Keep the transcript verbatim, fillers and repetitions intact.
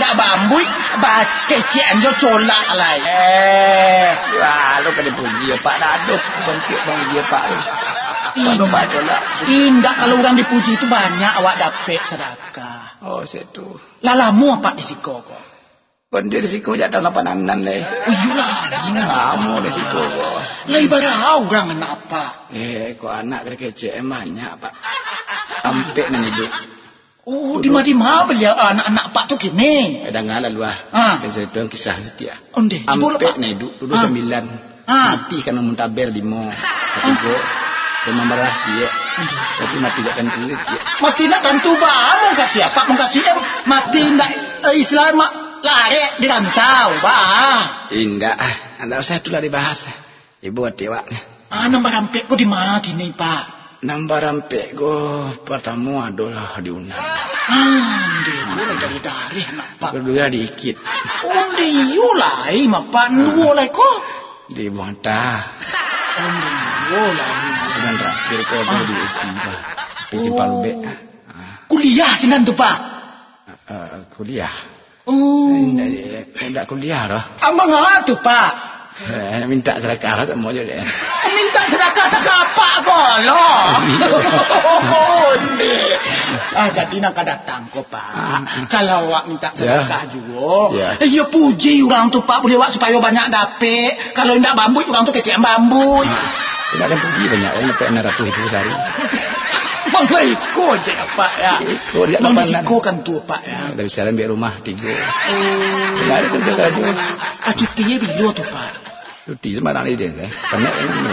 nak bambu, bah kecian jo colak lah. Eh, wah, lu kena puji ya Pak Dadup, bentuk bang dia Pak. Kalau Pak colak. Indah kalau orang dipuji itu banyak awak dapat sedekah. Oh, situ. Lalamu apa risiko kok? Kon dia risiko jatuh lapanan le. Iyalah, kamu risiko kok. Lah ibarat orang anak apa? Eh, kok anak kecil banyak Pak. Ampe nan hidup. Oh, di mana beliau anak-anak Pak tu kini? Ada ngalah luah. Ah. Saya tu kisah setia. Onde, ampe nan hidup dulu ah. sembilan. Ah. Mati kan muntaber lima. Ketiga. Memang berasi ya. Tapi mati tak tentu ya. Mati tak tentu bah. Mau kasih apa? Mau kasih eh, mati tak eh, Islam lari di rantau bah. Enggak. Anda usah tu lah dibahas. Ibu hati wak. Ah, nombor rampek ko di mana kini Pak? Nombor rampek ko pertama adalah di Unan. Ah, dia boleh dari dari anak Pak. Kedua diikit. Oh, dia yulai mak Pak dua lai ko. Di Bantah. Oh, dia yulai. Dan terakhir ko ah. di Istiba. Di Palbe. Kuliah sinan tu Pak. Uh, kuliah. Oh. Tidak kuliah dah. Amang apa tu Pak? Eh, minta sedekah tak mau je deh. Minta sedekah tak apa kau loh. Ah, jadi nak datang ko Pak. Kalau awak minta sedekah juga. Eh, ya puji orang tu Pak boleh awak supaya banyak dapat. Kalau tidak bambu orang tu kecil bambu. Tidak ada puji banyak orang dapat enam ratus ribu sehari. Manglah ikut je Pak ya. Ikut dia Manglah ikut kan tu Pak ya. Dari sekarang biar rumah tiga. Oh. Tidak ada kerja kerja. Ah, cuti bila tu Pak? Cuti sembarang ni dia. Banyak